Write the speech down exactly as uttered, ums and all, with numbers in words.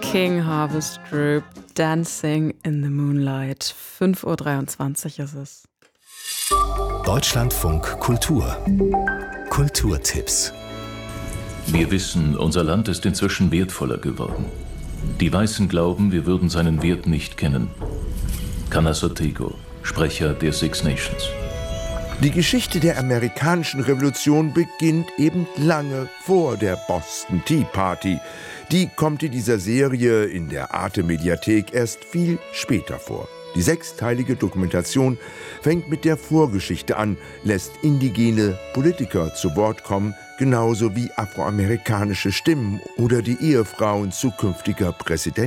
King Harvest Group, Dancing in the Moonlight. fünf Uhr dreiundzwanzig ist es. Deutschlandfunk Kultur. Kulturtipps. Wir wissen, unser Land ist inzwischen wertvoller geworden. Die Weißen glauben, wir würden seinen Wert nicht kennen. Canas Ortego, Sprecher der Six Nations. Die Geschichte der amerikanischen Revolution beginnt eben lange vor der Boston Tea Party. Die kommt in dieser Serie in der Arte-Mediathek erst viel später vor. Die sechsteilige Dokumentation fängt mit der Vorgeschichte an, lässt indigene Politiker zu Wort kommen, genauso wie afroamerikanische Stimmen oder die Ehefrauen zukünftiger Präsidenten.